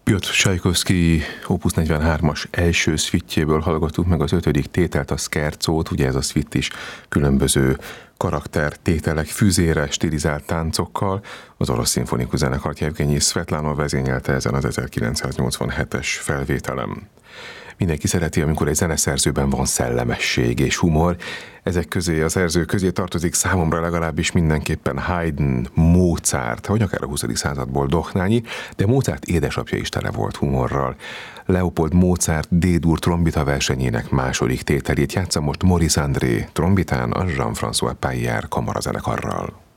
Piotr Csajkovszky Opus 43-as első szvittjéből hallgattuk meg az 5. tételt, a Scherzót. Ugye ez a szvitt is különböző karaktertételek, füzére stilizált táncokkal. Az Orosz Szimfonikus Zenekart Jevgenyi Szvetlánov vezényelte ezen az 1987-es felvételem. Mindenki szereti, amikor egy zeneszerzőben van szellemesség és humor. Ezek közé, a szerző közé tartozik számomra legalábbis mindenképpen Haydn, Mozart, vagy akár a 20. századból Dohnányi, de Mozart édesapja is tele volt humorral. Leopold Mozart D-dur trombita versenyének második tételét játsza most Maurice André trombitán a Jean-François Paillard kamarazenekarral.